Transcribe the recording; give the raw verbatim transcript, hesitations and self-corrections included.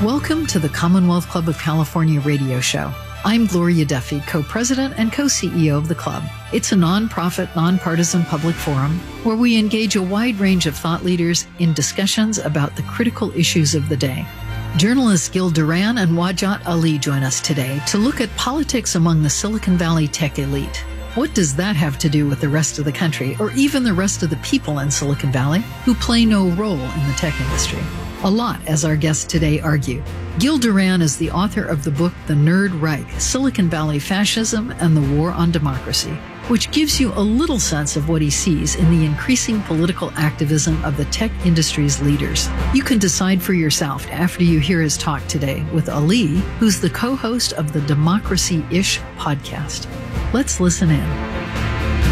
Welcome to the Commonwealth Club of California radio show. I'm Gloria Duffy, co-president and co-C E O of the club. It's a nonprofit, nonpartisan public forum where we engage a wide range of thought leaders in discussions about the critical issues of the day. Journalists Gil Duran and Wajat Ali join us today to look at politics among the Silicon Valley tech elite. What does that have to do with the rest of the country, or even the rest of the people in Silicon Valley who play no role in the tech industry? A lot, as our guests today argue. Gil Duran is the author of the book The Nerd Reich, Silicon Valley Fascism and the War on Democracy, which gives you a little sense of what he sees in the increasing political activism of the tech industry's leaders. You can decide for yourself after you hear his talk today with Ali, who's the co-host of the Democracy-ish podcast. Let's listen in.